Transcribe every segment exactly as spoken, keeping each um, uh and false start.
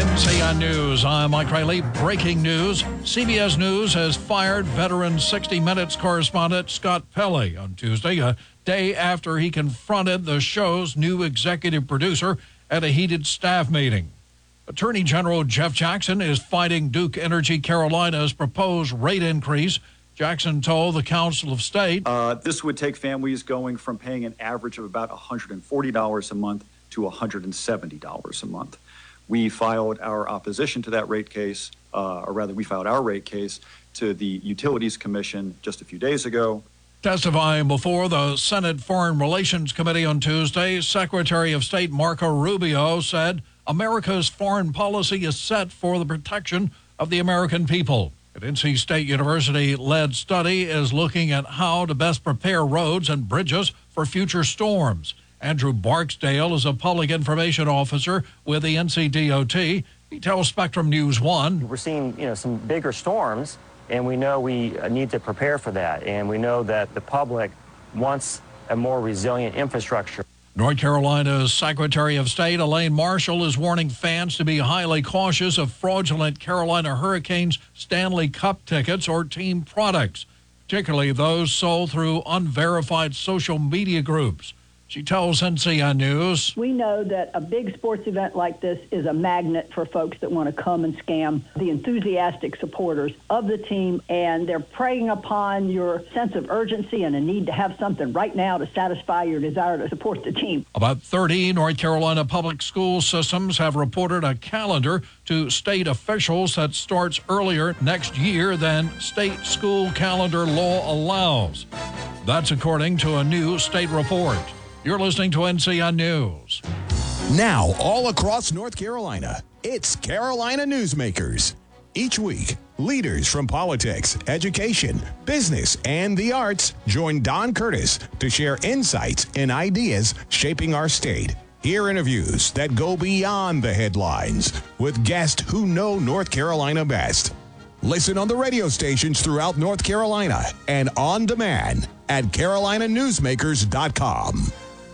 N C N News, I'm Mike Riley. Breaking news. C B S News has fired veteran sixty minutes correspondent Scott Pelley on Tuesday, a day after he confronted the show's new executive producer at a heated staff meeting. Attorney General Jeff Jackson is fighting Duke Energy Carolina's proposed rate increase. Jackson told the Council of State. Uh, this would take families going from paying an average of about one hundred forty dollars a month to one hundred seventy dollars a month. We filed our opposition to that rate case, uh, or rather we filed our rate case to the Utilities Commission just a few days ago. Testifying before the Senate Foreign Relations Committee on Tuesday, Secretary of State Marco Rubio said America's foreign policy is set for the protection of the American people. An N C State University-led study is looking at how to best prepare roads and bridges for future storms. Andrew Barksdale is a public information officer with the N C D O T. He tells Spectrum News one. We're seeing, you know, some bigger storms, and we know we need to prepare for that. And we know that the public wants a more resilient infrastructure. North Carolina's Secretary of State Elaine Marshall is warning fans to be highly cautious of fraudulent Carolina Hurricanes Stanley Cup tickets or team products, particularly those sold through unverified social media groups. She tells N C N News. We know that a big sports event like this is a magnet for folks that want to come and scam the enthusiastic supporters of the team, and they're preying upon your sense of urgency and a need to have something right now to satisfy your desire to support the team. About thirty North Carolina public school systems have reported a calendar to state officials that starts earlier next year than state school calendar law allows. That's according to a new state report. You're listening to N C N News. Now, all across North Carolina, it's Carolina Newsmakers. Each week, leaders from politics, education, business, and the arts join Don Curtis to share insights and ideas shaping our state. Hear interviews that go beyond the headlines with guests who know North Carolina best. Listen on the radio stations throughout North Carolina and on demand at carolina newsmakers dot com.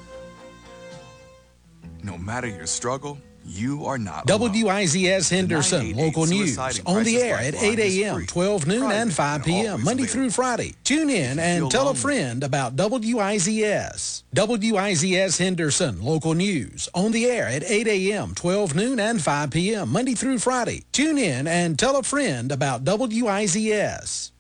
No matter your struggle, you are not W I Z S Henderson, local news, on the air at eight a.m., twelve noon, and five p.m., Monday through Friday. Tune in and tell a friend about W I Z S. W I Z S Henderson, local news, on the air at eight a.m., twelve noon, and five p.m., Monday through Friday. Tune in and tell a friend about W I Z S.